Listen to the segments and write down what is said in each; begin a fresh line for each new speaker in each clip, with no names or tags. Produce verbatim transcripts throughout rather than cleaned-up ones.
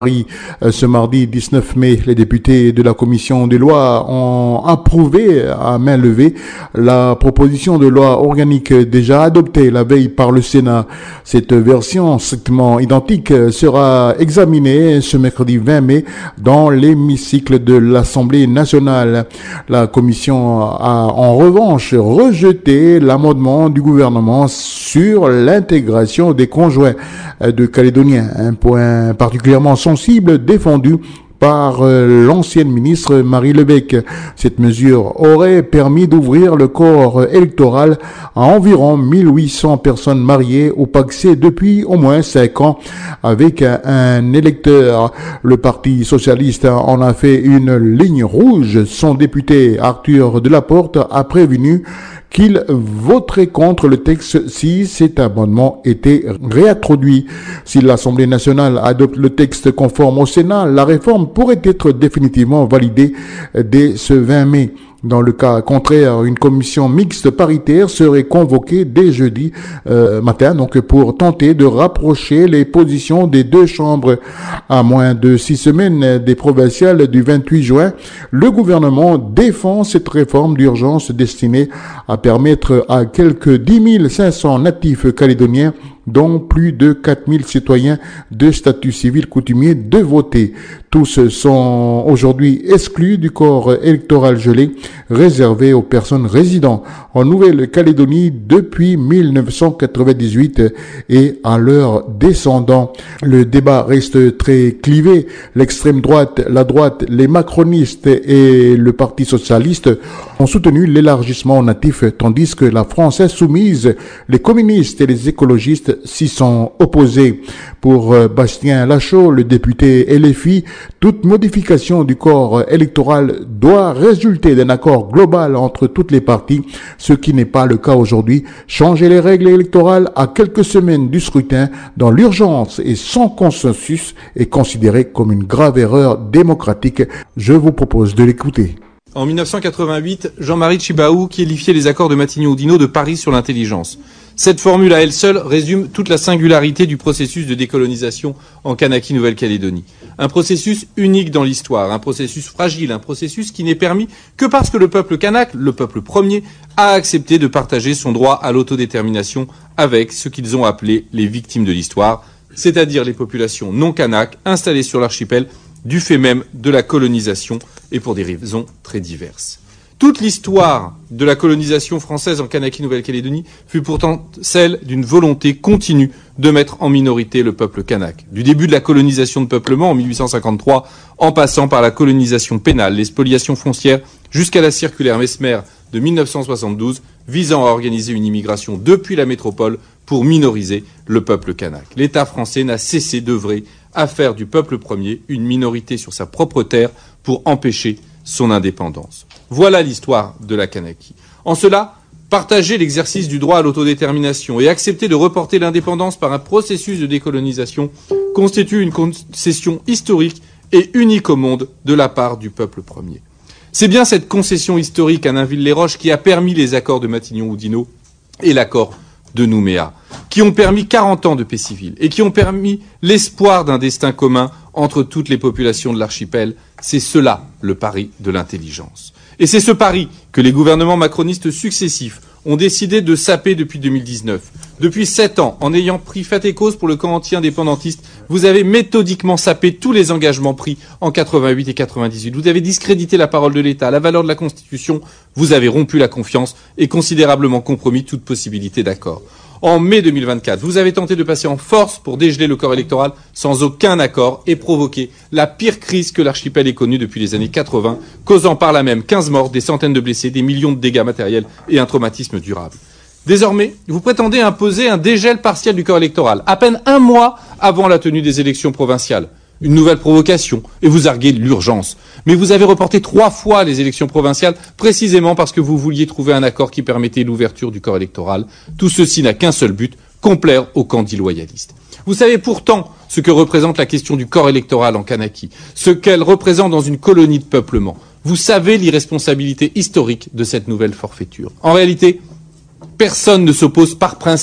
Ce mardi dix-neuf mai, les députés de la commission des lois ont approuvé à main levée la proposition de loi organique déjà adoptée la veille par le Sénat. Cette version strictement identique sera examinée ce mercredi vingt mai dans l'hémicycle de l'Assemblée nationale. La commission a en revanche rejeté l'amendement du gouvernement sur l'intégration des conjoints de Calédoniens, un point particulièrement sensible défendu par euh, l'ancienne ministre Marie Lebec. Cette mesure aurait permis d'ouvrir le corps électoral à environ mille huit cents personnes mariées au Pacsé depuis au moins cinq ans avec un, un électeur. Le Parti socialiste en a fait une ligne rouge. Son député Arthur Delaporte a prévenu qu'il voterait contre le texte si cet amendement était réintroduit. Si l'Assemblée nationale adopte le texte conforme au Sénat, la réforme pourrait être définitivement validée dès ce vingt mai. Dans le cas contraire, une commission mixte paritaire serait convoquée dès jeudi euh, matin, donc pour tenter de rapprocher les positions des deux chambres. À moins de six semaines des provinciales du vingt-huit juin, le gouvernement défend cette réforme d'urgence destinée à permettre à quelques dix mille cinq cents natifs calédoniens, dont plus de quatre mille citoyens de statut civil coutumier, de voter. Tous sont aujourd'hui exclus du corps électoral gelé, réservé aux personnes résidant en Nouvelle-Calédonie depuis mille neuf cent quatre-vingt-dix-huit et à leurs descendants. Le débat reste très clivé. L'extrême droite, la droite, les macronistes et le Parti socialiste ont soutenu l'élargissement aux natifs, tandis que la France insoumise, les communistes et les écologistes s'y sont opposés. Pour Bastien Lachaud, le député L F I, toute modification du corps électoral doit résulter d'un accord global entre toutes les parties, ce qui n'est pas le cas aujourd'hui. Changer les règles électorales à quelques semaines du scrutin dans l'urgence et sans consensus est considéré comme une grave erreur démocratique. Je vous propose de l'écouter.
En mille neuf cent quatre-vingt-huit, Jean-Marie Tjibaou qualifiait les accords de Matignon-Oudinot de paris sur l'intelligence. Cette formule à elle seule résume toute la singularité du processus de décolonisation en Kanaki Nouvelle-Calédonie. Un processus unique dans l'histoire, un processus fragile, un processus qui n'est permis que parce que le peuple kanak, le peuple premier, a accepté de partager son droit à l'autodétermination avec ce qu'ils ont appelé les victimes de l'histoire, c'est-à-dire les populations non kanak installées sur l'archipel du fait même de la colonisation et pour des raisons très diverses. Toute l'histoire de la colonisation française en Kanaki Nouvelle-Calédonie fut pourtant celle d'une volonté continue de mettre en minorité le peuple kanak. Du début de la colonisation de peuplement en mille huit cent cinquante-trois, en passant par la colonisation pénale, les spoliations foncières, jusqu'à la circulaire Mesmer de mille neuf cent soixante-douze, visant à organiser une immigration depuis la métropole pour minoriser le peuple kanak. L'État français n'a cessé d'œuvrer à faire du peuple premier une minorité sur sa propre terre pour empêcher son indépendance. Voilà l'histoire de la Kanaki. En cela, partager l'exercice du droit à l'autodétermination et accepter de reporter l'indépendance par un processus de décolonisation constitue une concession historique et unique au monde de la part du peuple premier. C'est bien cette concession historique à Nainville-les-Roches qui a permis les accords de Matignon-Oudinot et l'accord de Nouméa, qui ont permis quarante ans de paix civile et qui ont permis l'espoir d'un destin commun entre toutes les populations de l'archipel. C'est cela le pari de l'intelligence. Et c'est ce pari que les gouvernements macronistes successifs ont décidé de saper depuis deux mille dix-neuf. Depuis sept ans, en ayant pris fait et cause pour le camp anti-indépendantiste, vous avez méthodiquement sapé tous les engagements pris en quatre-vingt-huit et quatre-vingt-dix-huit. Vous avez discrédité la parole de l'État, la valeur de la Constitution, vous avez rompu la confiance et considérablement compromis toute possibilité d'accord. En mai deux mille vingt-quatre, vous avez tenté de passer en force pour dégeler le corps électoral sans aucun accord et provoquer la pire crise que l'archipel ait connue depuis les années quatre-vingts, causant par là même quinze morts, des centaines de blessés, des millions de dégâts matériels et un traumatisme durable. Désormais, vous prétendez imposer un dégel partiel du corps électoral, à peine un mois avant la tenue des élections provinciales. Une nouvelle provocation, et vous arguez l'urgence. Mais vous avez reporté trois fois les élections provinciales, précisément parce que vous vouliez trouver un accord qui permettait l'ouverture du corps électoral. Tout ceci n'a qu'un seul but, complaire aux candidats loyalistes. Vous savez pourtant ce que représente la question du corps électoral en Kanaki, ce qu'elle représente dans une colonie de peuplement. Vous savez l'irresponsabilité historique de cette nouvelle forfaiture. En réalité, personne ne s'oppose par principe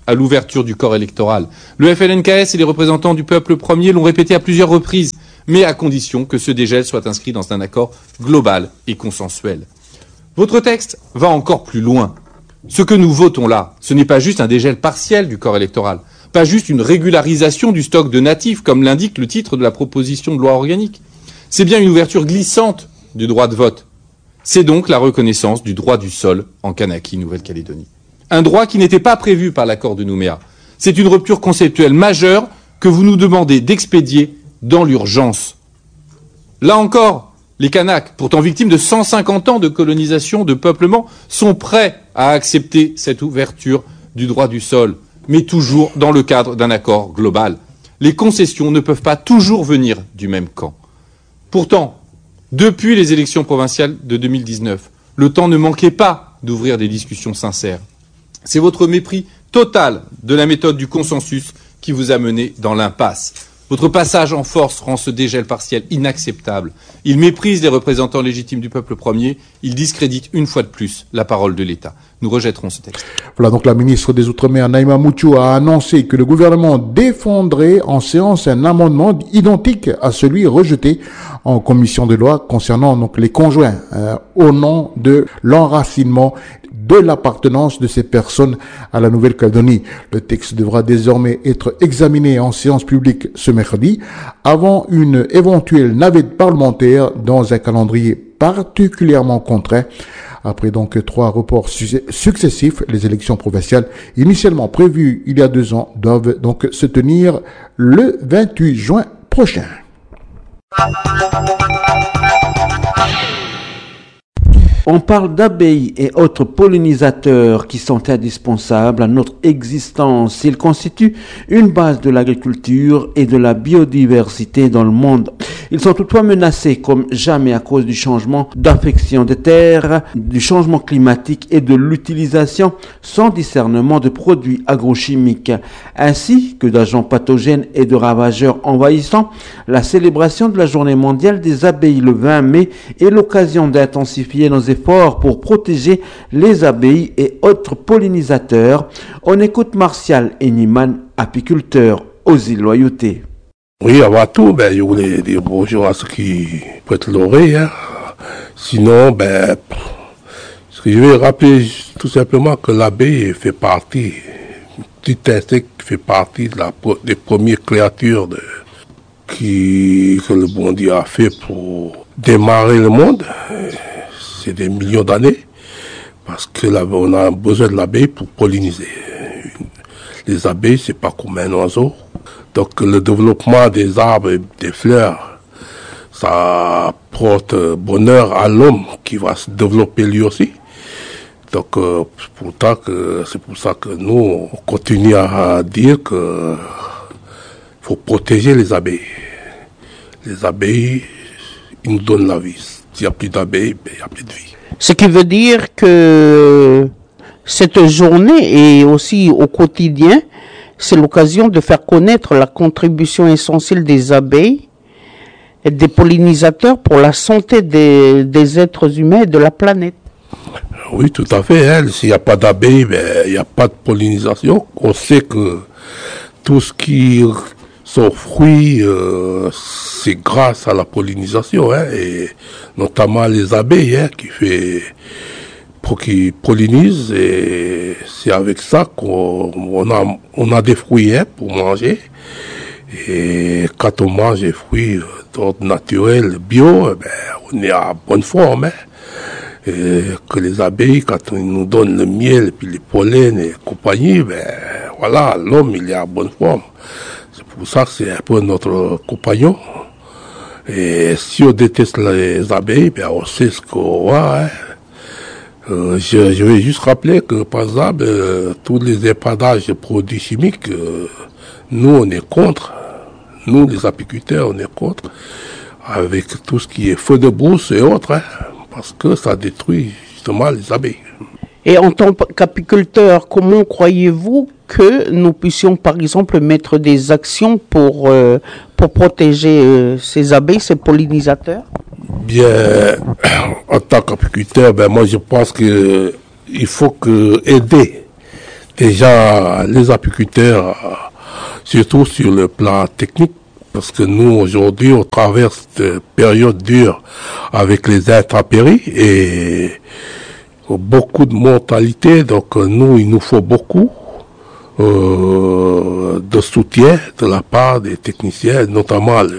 à l'ouverture du corps électoral. Le F L N K S et les représentants du peuple premier l'ont répété à plusieurs reprises, mais à condition que ce dégel soit inscrit dans un accord global et consensuel. Votre texte va encore plus loin. Ce que nous votons là, ce n'est pas juste un dégel partiel du corps électoral, pas juste une régularisation du stock de natifs, comme l'indique le titre de la proposition de loi organique. C'est bien une ouverture glissante du droit de vote. C'est donc la reconnaissance du droit du sol en Kanaki, Nouvelle-Calédonie. Un droit qui n'était pas prévu par l'accord de Nouméa. C'est une rupture conceptuelle majeure que vous nous demandez d'expédier dans l'urgence. Là encore, les Kanaks, pourtant victimes de cent cinquante ans de colonisation, de peuplement, sont prêts à accepter cette ouverture du droit du sol, mais toujours dans le cadre d'un accord global. Les concessions ne peuvent pas toujours venir du même camp. Pourtant, depuis les élections provinciales de deux mille dix-neuf, le temps ne manquait pas d'ouvrir des discussions sincères. C'est votre mépris total de la méthode du consensus qui vous a mené dans l'impasse. Votre passage en force rend ce dégel partiel inacceptable. Il méprise les représentants légitimes du peuple premier. Il discrédite une fois de plus la parole de l'État. Nous rejetterons ce texte.
Voilà donc la ministre des Outre-mer, Naïma Mouchou, a annoncé que le gouvernement défendrait en séance un amendement identique à celui rejeté en commission de loi concernant donc les conjoints euh, au nom de l'enracinement de l'appartenance de ces personnes à la Nouvelle-Calédonie. Le texte devra désormais être examiné en séance publique ce mercredi avant une éventuelle navette parlementaire dans un calendrier particulièrement contraint. Après donc trois reports su- successifs, les élections provinciales initialement prévues il y a deux ans doivent donc se tenir le vingt-huit juin prochain.
On parle d'abeilles et autres pollinisateurs qui sont indispensables à notre existence. Ils constituent une base de l'agriculture et de la biodiversité dans le monde. Ils sont toutefois menacés comme jamais à cause du changement d'affection des terres, du changement climatique et de l'utilisation sans discernement de produits agrochimiques, ainsi que d'agents pathogènes et de ravageurs envahissants. La célébration de la Journée mondiale des abeilles le vingt mai est l'occasion d'intensifier nos efforts pour protéger les abeilles et autres pollinisateurs. On écoute Martial Eniman, apiculteur aux îles Loyauté.
Oui, avant tout, ben, je voulais dire bonjour à ceux qui prêtent l'oreille. Hein. Sinon, ben, ce que je vais rappeler tout simplement que l'abeille fait partie, petit insecte qui fait partie de la, des premières créatures de, qui, que le bon Dieu a fait pour démarrer le monde. C'est des millions d'années, parce que là, on a besoin de l'abeille pour polliniser. Les abeilles, c'est pas comme un oiseau. Donc le développement des arbres et des fleurs, ça porte bonheur à l'homme qui va se développer lui aussi. Donc euh, pourtant que c'est pour ça que nous on continue à dire que faut protéger les abeilles. Les abeilles, ils nous donnent la vie. S'il n'y a plus d'abeilles, ben, il n'y a plus de vie.
Ce qui veut dire que cette journée et aussi au quotidien, c'est l'occasion de faire connaître la contribution essentielle des abeilles et des pollinisateurs pour la santé des, des êtres humains et de la planète.
Oui, tout à fait. Hein. S'il n'y a pas d'abeilles, ben, il n'y a pas de pollinisation. On sait que tout ce qui sont fruits, euh, c'est grâce à la pollinisation, hein, et notamment les abeilles, hein, qui fait, pour qui pollinisent, et c'est avec ça qu'on on a, on a des fruits, hein, pour manger. Et quand on mange des fruits d'ordre naturel, bio, ben, on est à bonne forme, hein. Et que les abeilles, quand ils nous donnent le miel, et puis les pollens et compagnie, ben, voilà, l'homme, il est à bonne forme. C'est pour ça que c'est un peu notre compagnon. Et si on déteste les abeilles, ben on sait ce qu'on va. Hein. Euh, je, je vais juste rappeler que, par exemple, euh, tous les épadages de produits chimiques, euh, nous, on est contre. Nous, les apiculteurs, on est contre. Avec tout ce qui est feu de brousse et autres, hein, parce que ça détruit justement les abeilles.
Et en tant qu'apiculteur, comment croyez-vous que nous puissions, par exemple, mettre des actions pour, euh, pour protéger euh, ces abeilles, ces pollinisateurs?
Bien, en tant qu'apiculteur, ben moi je pense que il faut que aider déjà les apiculteurs, surtout sur le plan technique, parce que nous, aujourd'hui, on traverse une période dure avec les intempéries et beaucoup de mortalité. Donc, nous, il nous faut beaucoup euh, de soutien de la part des techniciens, notamment le,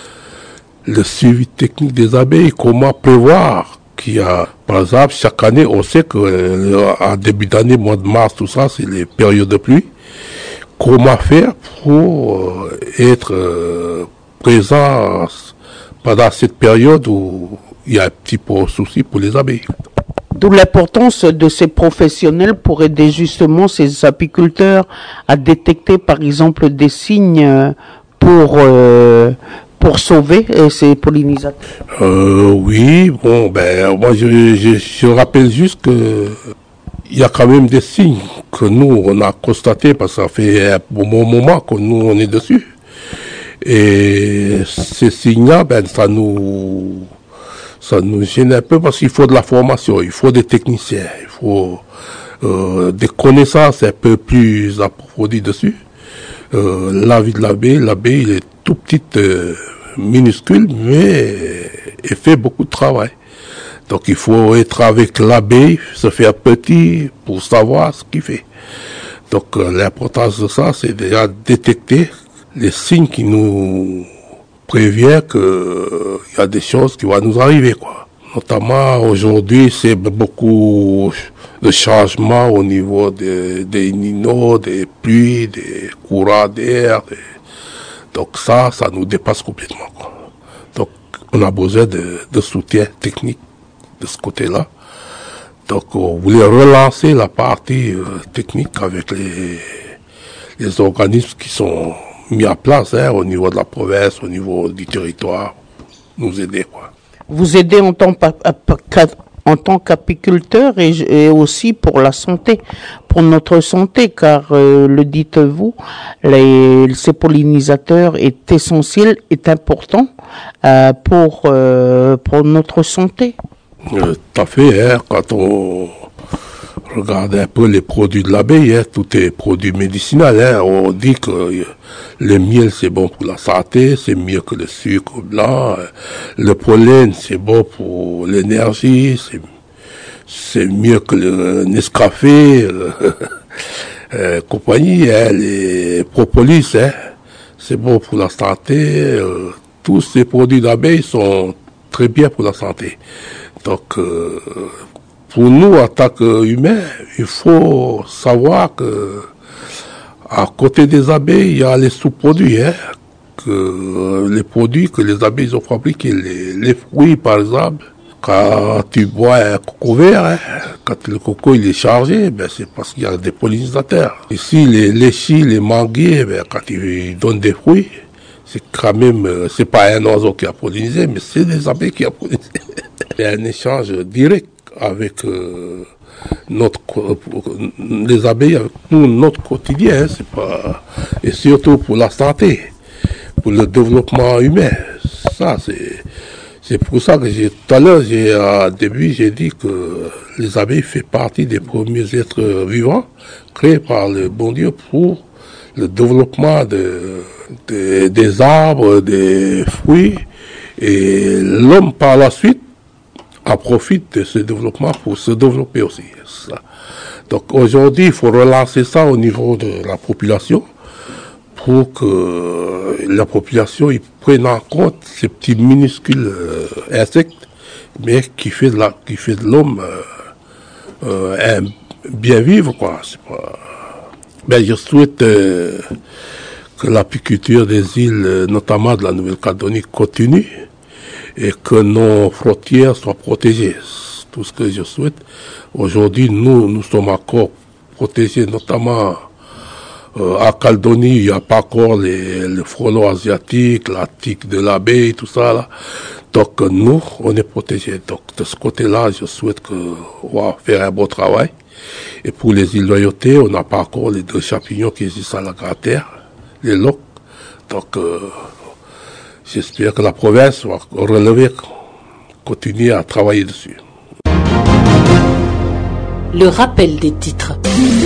le suivi technique des abeilles. Comment prévoir qu'il y a, par exemple, chaque année, on sait qu'en début d'année, mois de mars, tout ça, c'est les périodes de pluie. Comment faire pour euh, être euh, présent pendant cette période où il y a un petit peu de souci pour les abeilles.
D'où l'importance de ces professionnels pour aider justement ces apiculteurs à détecter par exemple des signes pour, euh, pour sauver euh, ces pollinisateurs.
Euh, oui, bon, ben moi je, je, je rappelle juste que il y a quand même des signes que nous, on a constatés parce que ça fait un bon moment que nous, on est dessus. Et ces signes-là, ben, ça nous, ça nous gêne un peu parce qu'il faut de la formation, il faut des techniciens, il faut euh, des connaissances un peu plus approfondies dessus. Euh, la vie de l'abeille, l'abeille, il est tout petit, euh, minuscule, mais il fait beaucoup de travail. Donc il faut être avec l'abeille, se faire petit pour savoir ce qu'il fait. Donc euh, l'importance de ça, c'est déjà détecter les signes qui nous préviennent qu'il euh, y a des choses qui vont nous arriver, quoi. Notamment aujourd'hui, c'est beaucoup de changements au niveau des, des ninos, des pluies, des courants d'air. Des... Donc ça, ça nous dépasse complètement, quoi. Donc on a besoin de, de soutien technique de ce côté-là. Donc on voulait relancer la partie euh, technique avec les, les organismes qui sont mis en place hein, au niveau de la province, au niveau du territoire, nous aider, quoi.
Vous aidez en tant, en tant qu'apiculteur et, et aussi pour la santé, pour notre santé, car euh, le dites-vous, les, ces pollinisateurs est essentiel, est important euh, pour, euh, pour notre santé.
Euh, tout à fait, hein, quand on regarde un peu les produits de l'abeille, hein, tout est produit médicinal. Hein, on dit que euh, le miel c'est bon pour la santé, c'est mieux que le sucre blanc. Euh, le pollen c'est bon pour l'énergie, c'est, c'est mieux que le Nescafé, euh, euh, compagnie. Hein, les propolis, hein, c'est bon pour la santé. Euh, tous ces produits d'abeille sont très bien pour la santé. Donc, euh, pour nous, en tant qu'humains, il faut savoir que à côté des abeilles, il y a les sous-produits, hein, que les produits que les abeilles ont fabriqués, les, les fruits, par exemple. Quand tu bois un coco vert, hein, quand le coco il est chargé, ben c'est parce qu'il y a des pollinisateurs. Ici, les léchis, les manguiers, ben quand ils donnent des fruits, c'est quand même, c'est pas un oiseau qui a pollinisé, mais c'est des abeilles qui a pollinisé. Il y a un échange direct avec euh, notre, euh, les abeilles, avec nous, notre quotidien, hein, c'est pas, et surtout pour la santé, pour le développement humain. Ça, c'est, c'est pour ça que j'ai, tout à l'heure, j'ai, au début, j'ai dit que les abeilles font partie des premiers êtres vivants créés par le bon Dieu pour le développement de, de, des arbres, des fruits, et l'homme par la suite en profite de ce développement pour se développer aussi. Ça. Donc aujourd'hui, il faut relancer ça au niveau de la population pour que la population y prenne en compte ces petits minuscules euh, insectes, mais qui fait de la, qui fait de l'homme euh, euh, un bien vivre, quoi. C'est pas... Ben, je souhaite euh, que l'apiculture des îles, notamment de la Nouvelle-Calédonie, continue et que nos frontières soient protégées. C'est tout ce que je souhaite. Aujourd'hui, nous, nous sommes encore protégés, notamment euh, à Calédonie, il n'y a pas encore les, les frelons asiatiques, la tique de l'abeille, tout ça, là. Donc, nous, on est protégés. Donc, de ce côté-là, je souhaite qu'on va faire un bon travail. Et pour les îles Loyauté, on n'a pas encore les deux champignons qui existent à la Grande Terre, les loques. Donc, euh, j'espère que la province va relever, continuer à travailler dessus.
Le rappel des titres.